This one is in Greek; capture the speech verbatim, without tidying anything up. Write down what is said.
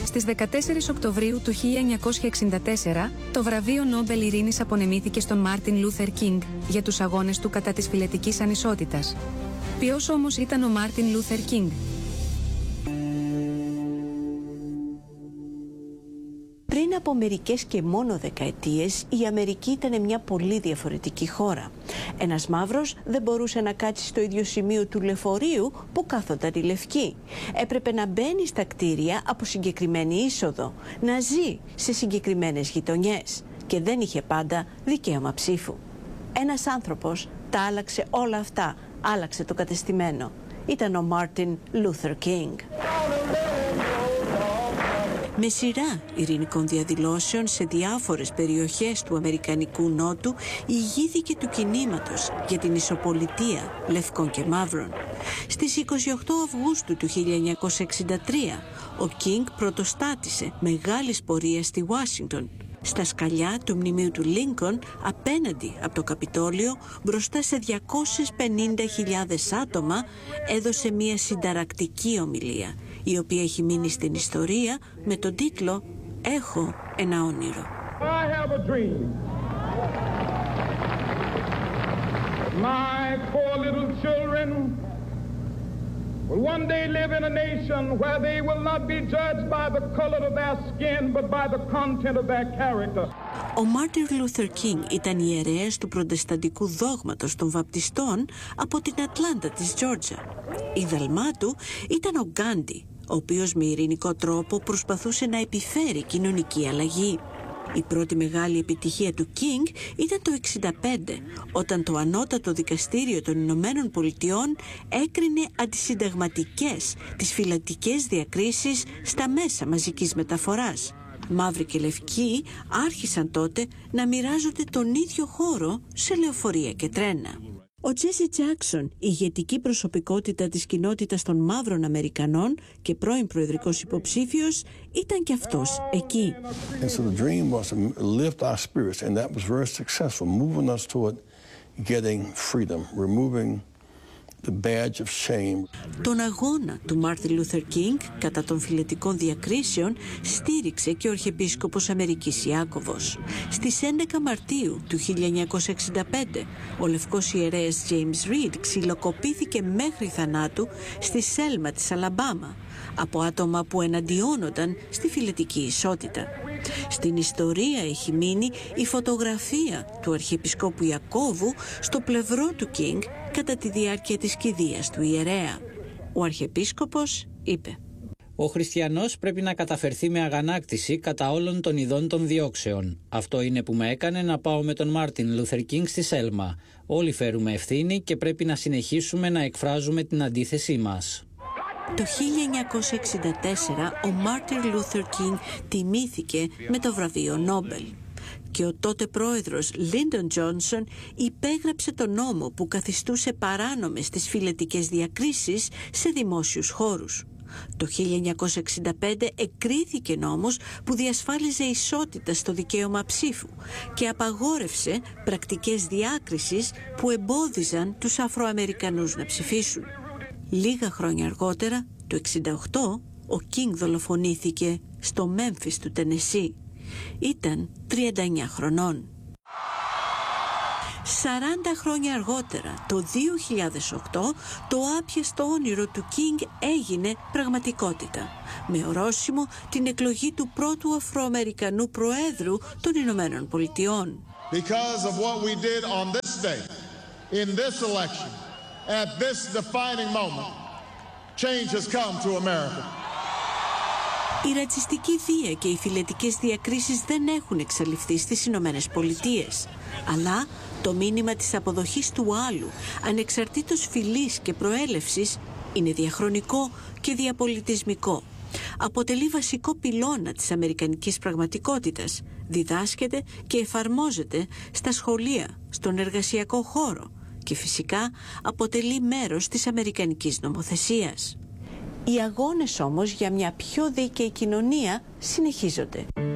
Στις δεκατέσσερις Οκτωβρίου του χίλια εννιακόσια εξήντα τέσσερα, το βραβείο Νόμπελ Ειρήνης απονεμήθηκε στον Μάρτιν Λούθερ Κίνγκ για τους αγώνες του κατά της φυλετικής ανισότητας. Ποιος όμως ήταν ο Μάρτιν Λούθερ Κίνγκ? Πριν από μερικές και μόνο δεκαετίες, η Αμερική ήταν μια πολύ διαφορετική χώρα. Ένας μαύρος δεν μπορούσε να κάτσει στο ίδιο σημείο του λεωφορείου που κάθονταν οι λευκοί. Έπρεπε να μπαίνει στα κτίρια από συγκεκριμένη είσοδο, να ζει σε συγκεκριμένες γειτονιές και δεν είχε πάντα δικαίωμα ψήφου. Ένας άνθρωπος τα άλλαξε όλα αυτά, άλλαξε το κατεστημένο. Ήταν ο Μάρτιν Λούθερ Κίνγκ. Με σειρά ειρηνικών διαδηλώσεων σε διάφορες περιοχές του Αμερικανικού Νότου ηγήθηκε του κινήματος για την ισοπολιτεία λευκών και μαύρων. Στις είκοσι οκτώ Αυγούστου του χίλια εννιακόσια εξήντα τρία ο Κίνγκ πρωτοστάτησε μεγάλης πορείας στη Ουάσιγκτον, στα σκαλιά του μνημείου του Λίνκον, απέναντι από το Καπιτόλιο, μπροστά σε διακόσιες πενήντα χιλιάδες άτομα, έδωσε μια συνταρακτική ομιλία, η οποία έχει μείνει στην ιστορία με τον τίτλο «Έχω ένα όνειρο». I have a dream. My four little children will one day live in a nation where they will not be judged by the color of their skin, but by the content of their character. Ο Μάρτιν Λούθερ Κίνγκ ήταν ιερέας του προτεσταντικού δόγματος των βαπτιστών από την Ατλάντα της Τζόρτζια. Η δαλμά του ήταν ο Γκάντι, ο οποίος με ειρηνικό τρόπο προσπαθούσε να επιφέρει κοινωνική αλλαγή. Η πρώτη μεγάλη επιτυχία του Κίνγκ ήταν το εξήντα πέντε, όταν το Ανώτατο Δικαστήριο των Ηνωμένων Πολιτειών έκρινε αντισυνταγματικές τις φυλετικές διακρίσεις στα μέσα μαζικής μεταφοράς. Μαύροι και λευκοί άρχισαν τότε να μοιράζονται τον ίδιο χώρο σε λεωφορεία και τρένα. Ο Τζέσι Τζάκσον, ηγετική προσωπικότητα της κοινότητας των μαύρων Αμερικανών και πρώην προεδρικός υποψήφιος, ήταν και αυτός εκεί. And so the dream was to lift our spirits, and that was very successful, moving us toward getting freedom, removing the badge of shame. Τον αγώνα του Μάρτιν Λούθερ Κίνγκ κατά των φυλετικών διακρίσεων στήριξε και ο Αρχιεπίσκοπος Αμερικής Ιάκωβος. Στις έντεκα Μαρτίου του χίλια εννιακόσια εξήντα πέντε, ο λευκός ιερέας James Reed ξυλοκοπήθηκε μέχρι θανάτου στη Σέλμα της Αλαμπάμα από άτομα που εναντιώνονταν στη φυλετική ισότητα. Στην ιστορία έχει μείνει η φωτογραφία του Αρχιεπισκόπου Ιακώβου στο πλευρό του Κίνγκ κατά τη διάρκεια της κηδείας του ιερέα. Ο Αρχιεπίσκοπος είπε: «Ο χριστιανός πρέπει να καταφερθεί με αγανάκτηση κατά όλων των ειδών των διώξεων. Αυτό είναι που με έκανε να πάω με τον Μάρτιν Λούθερ Κίνγκ στη Σέλμα. Όλοι φέρουμε ευθύνη και πρέπει να συνεχίσουμε να εκφράζουμε την αντίθεσή μας». Το χίλια εννιακόσια εξήντα τέσσερα ο Μάρτιν Λούθερ Κίνγκ τιμήθηκε με το βραβείο Νόμπελ και ο τότε πρόεδρος Λίντον Τζόνσον υπέγραψε τον νόμο που καθιστούσε παράνομες τις φυλετικές διακρίσεις σε δημόσιους χώρους. Το χίλια εννιακόσια εξήντα πέντε εκρίθηκε νόμος που διασφάλιζε ισότητα στο δικαίωμα ψήφου και απαγόρευσε πρακτικές διάκρισης που εμπόδιζαν τους Αφροαμερικανούς να ψηφίσουν. Λίγα χρόνια αργότερα, το εξήντα οκτώ, ο Κίνγκ δολοφονήθηκε στο Μέμφις του Τενεσί. Ήταν τριάντα εννέα χρονών. σαράντα χρόνια αργότερα, το δύο χιλιάδες οκτώ, το άπιαστο όνειρο του Κίνγκ έγινε πραγματικότητα, με ορόσημο την εκλογή του πρώτου Αφροαμερικανού Προέδρου των Ηνωμένων Πολιτειών. Because of what we did on this day, in this election, at this defining moment, change has come to America. Η ρατσιστική βία και οι φυλετικές διακρίσεις δεν έχουν εξαλειφθεί στις Ηνωμένες Πολιτείες, αλλά το μήνυμα της αποδοχής του άλλου, ανεξαρτήτως φυλής και προέλευσης, είναι διαχρονικό και διαπολιτισμικό. Αποτελεί βασικό πυλώνα της αμερικανικής πραγματικότητας, διδάσκεται και εφαρμόζεται στα σχολεία, στον εργασιακό χώρο και φυσικά αποτελεί μέρος της αμερικανικής νομοθεσίας. Οι αγώνες όμως για μια πιο δίκαιη κοινωνία συνεχίζονται.